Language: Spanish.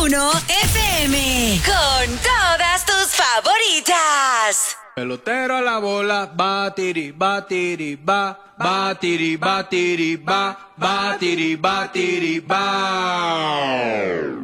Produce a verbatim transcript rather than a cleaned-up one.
uno F M. Con todas tus favoritas. Pelotero a la bola, batiri, batiri, ba, batiri, batiri, ba, batiri, batiri, ba.